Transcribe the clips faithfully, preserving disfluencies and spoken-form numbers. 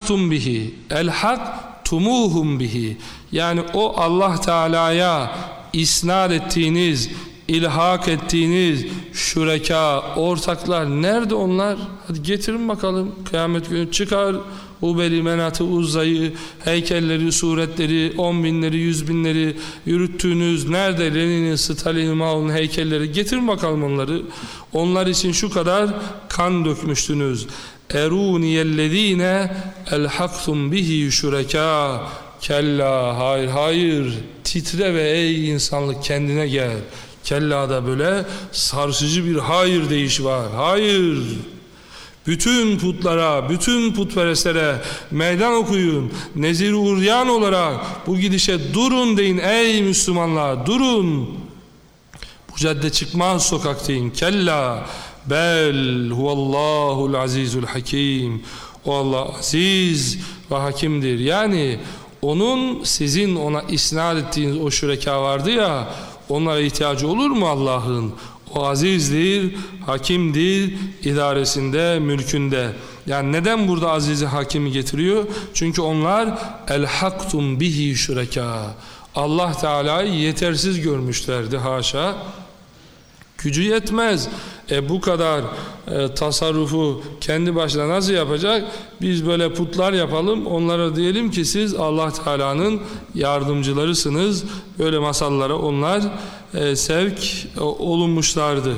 elhaktum bihi, elhak tumuhum bihi, yani o Allah Teala'ya isnat ettiğiniz, ilhak ettiğiniz şureka, ortaklar nerede onlar? Hadi getirin bakalım, kıyamet günü çıkar Hubel'i, Menat'ı, Uzza'yı, heykelleri, suretleri, on binleri, yüz binleri yürüttüğünüz nerede Lenin'in, Stalin'in, Mao'nun heykelleri, getirin bakalım onları. Onlar için şu kadar kan dökmüştünüz. Eruniyellezine elhaktum bihi şureka. Kella, hayır hayır, titre ve ey insanlık kendine gel. Kella'da böyle sarsıcı bir hayır deyiş var. Hayır. Bütün putlara, bütün putperestlere meydan okuyun. Nezir-i uryan olarak bu gidişe durun deyin ey Müslümanlar, durun. Bu cadde çıkmaz sokak deyin. Kella bel huvallahul azizul hakim. O Allah aziz ve hakimdir. Yani onun, sizin ona isnat ettiğiniz o şureka vardı ya, onlara ihtiyacı olur mu Allah'ın? O azizdir, hakimdir, idaresinde, mülkünde. Yani neden burada azizi, hakimi getiriyor? Çünkü onlar elhaktum bihi şureka. Allah Teala'yı yetersiz görmüşlerdi, haşa. Gücü yetmez. E bu kadar e, tasarrufu kendi başına nasıl yapacak? Biz böyle putlar yapalım, onlara diyelim ki siz Allah Teala'nın yardımcılarısınız. Böyle masallara onlar e, sevk e, olunmuşlardı.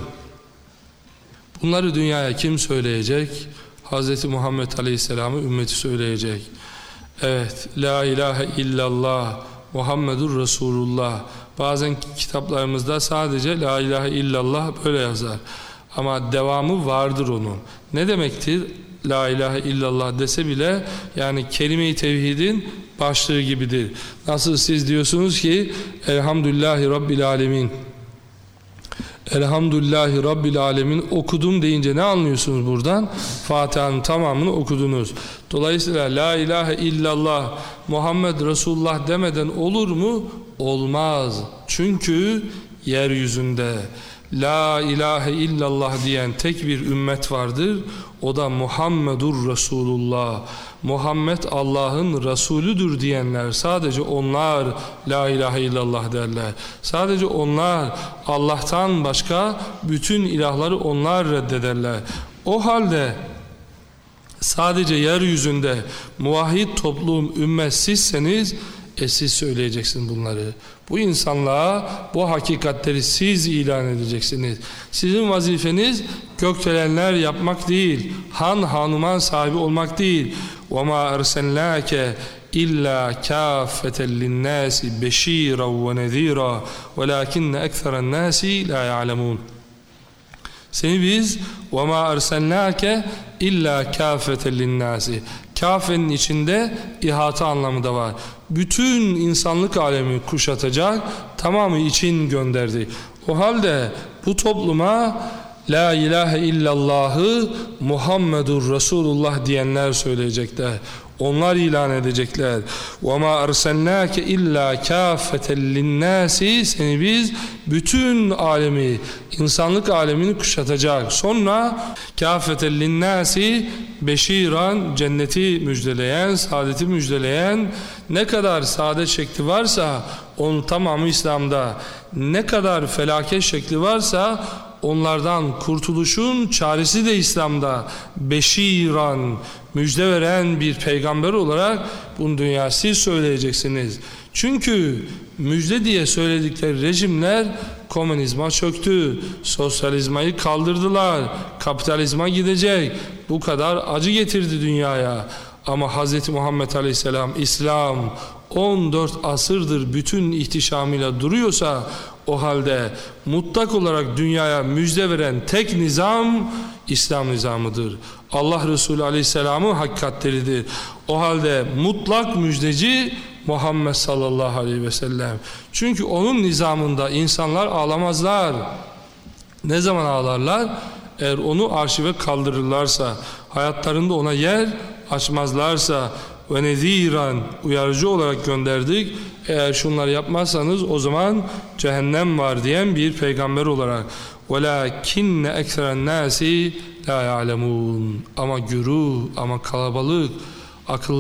Bunları dünyaya kim söyleyecek? Hz. Muhammed Aleyhisselam'ı ümmeti söyleyecek. Evet, la ilahe illallah Muhammedur Resulullah. Bazen kitaplarımızda sadece la ilahe illallah böyle yazar. Ama devamı vardır onun. Ne demektir? La ilahe illallah dese bile, yani kelime-i tevhidin başlığı gibidir. Nasıl siz diyorsunuz ki Elhamdülillahi Rabbil Alemin, Elhamdülillahi Rabbil Alemin okudum deyince ne anlıyorsunuz buradan? Fatiha'nın tamamını okudunuz. Dolayısıyla la ilahe illallah Muhammed Resulullah demeden olur mu? Olmaz. Çünkü yeryüzünde la ilahe illallah diyen tek bir ümmet vardır. O da Muhammedur Resulullah. Muhammed Allah'ın Resulüdür diyenler, sadece onlar la ilahe illallah derler. Sadece onlar, Allah'tan başka bütün ilahları onlar reddederler. O halde sadece yeryüzünde muvahhid toplum, ümmet sizseniz, e siz söyleyeceksiniz bunları. Bu insanlığa bu hakikatleri siz ilan edeceksiniz. Sizin vazifeniz gökdelenler yapmak değil, han hanuman sahibi olmak değil. وَمَا أَرْسَلْنَاكَ إِلَّا كَافَّةً لِلنَّاسِ بَشِيرًا وَنَذِيرًا وَلَكِنَّ أَكْثَرَ النَّاسِ لَا يَعْلَمُونَ. Seni biz وَمَا أَرْسَلْنَاكَ إِلَّا كَافَّةً لِلنَّاسِ, kafenin içinde ihata anlamı da var. Bütün insanlık alemi kuşatacak, tamamı için gönderdi. O halde bu topluma la ilahe illallahı Muhammedur Resulullah diyenler söyleyecekler. Onlar ilan edecekler. وَمَا أَرْسَلْنَاكَ إِلَّا كَافَّةً لِلنَّاسِ, seni biz bütün alemi, insanlık alemini kuşatacak. Sonra كَافَّةً لِلنَّاسِ beşiran, cenneti müjdeleyen, saadeti müjdeleyen, ne kadar saadet şekli varsa onun tamamı İslam'da, ne kadar felaket şekli varsa onlardan kurtuluşun çaresi de İslam'da. Beşiran, müjde veren bir peygamber olarak bunu dünya siz söyleyeceksiniz. Çünkü müjde diye söyledikleri rejimler komünizma çöktü, sosyalizmayı kaldırdılar, kapitalizma gidecek. Bu kadar acı getirdi dünyaya. Ama Hz. Muhammed Aleyhisselam, İslam on dört asırdır bütün ihtişamıyla duruyorsa, o halde mutlak olarak dünyaya müjde veren tek nizam İslam nizamıdır. Allah Resulü Aleyhisselam'ın hakikatleridir. O halde mutlak müjdeci Muhammed sallallahu aleyhi ve sellem. Çünkü onun nizamında insanlar ağlamazlar. Ne zaman ağlarlar? Eğer onu arşive kaldırırlarsa, hayatlarında ona yer açmazlarsa. Ve neziran, uyarıcı olarak gönderdik. Eğer şunları yapmazsanız o zaman cehennem var diyen bir peygamber olarak. وَلَكِنَّ اَكْثَرَ النَّاسِ لَا يَعْلَمُونَ. Ama güruh, ama kalabalık, akıllı